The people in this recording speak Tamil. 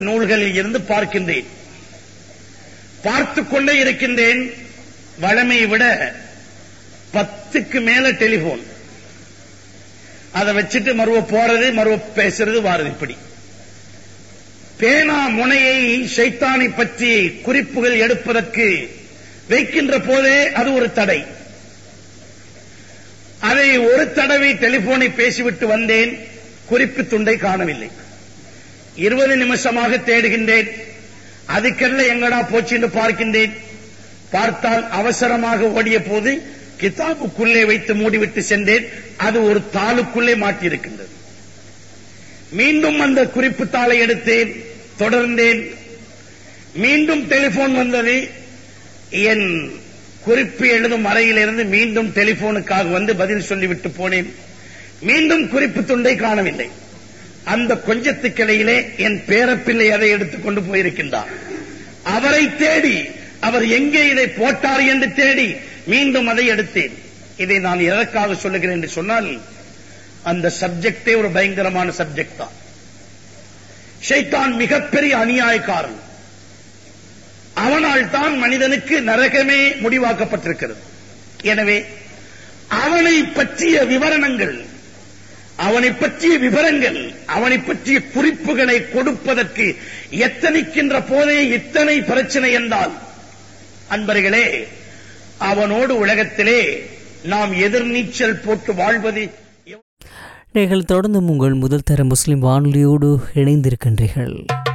நூல்களில் இருந்து பார்க்கின்றேன், பார்த்துக் கொண்டே இருக்கின்றேன். வழமையை விட 10க்கு மேல டெலிபோன். அதை வச்சுட்டு மறுவ போறது, மறுவ பேசுறது, வாரது. இப்படி பேனா முனையை ஷைத்தானை பற்றி குறிப்புகள் எடுப்பதற்கு வைக்கின்ற போதே அது ஒரு தடை. அதை ஒரு தடவை டெலிபோனை பேசிவிட்டு வந்தேன், குறிப்பு துண்டை காணவில்லை. 20 நிமிஷமாக தேடுகின்றேன், அதுக்கெல்லாம் எங்கடா போச்சு என்று பார்க்கின்றேன். பார்த்தால் அவசரமாக ஓடிய போது கிதாபுக்குள்ளே வைத்து மூடிவிட்டு சென்றேன். அது ஒரு தாளுக்குள்ளே மாட்டியிருக்கின்றது. மீண்டும் அந்த குறிப்பு தாளை எடுத்தேன், தொடர்ந்தேன். மீண்டும் டெலிபோன் வந்தது. என் குறிப்பு எழுதும் அறையிலிருந்து மீண்டும் டெலிபோனுக்காக வந்து பதில் சொல்லிவிட்டு போனேன். மீண்டும் குறிப்பு துண்டை காணவில்லை. அந்த கொஞ்சத்துக்கிடையிலே என் பேரப்பிள்ளை அதை எடுத்துக் கொண்டு போயிருக்கின்றார். அவரை தேடி, அவர் எங்கே இதை போட்டார் என்று தேடி மீண்டும் அதை எடுத்தேன். இதை நான் எதற்காக சொல்லுகிறேன் என்று சொன்னால், அந்த சப்ஜெக்டே ஒரு பயங்கரமான சப்ஜெக்ட் தான். ஷைத்தான் மிகப்பெரிய அநியாயக்காரன். அவனால் தான் மனிதனுக்கு நரகமே முடிவாக்கப்பட்டிருக்கிறது. எனவே அவனை பற்றிய விவரணங்கள், அவனை பற்றிய விவரங்கள், அவனை பற்றிய குறிப்புகளை கொடுப்பதற்கு எத்தனைக்கின்ற போதே இத்தனை பிரச்சனை என்றால், அன்பர்களே, அவனோடு உலகத்திலே நாம் எதிர்நீச்சல் போட்டு வாழ்வது. நீங்கள் தொடர்ந்து உங்கள் முதல் தர முஸ்லிம் வானொலியோடு இணைந்திருக்கின்றீர்கள்.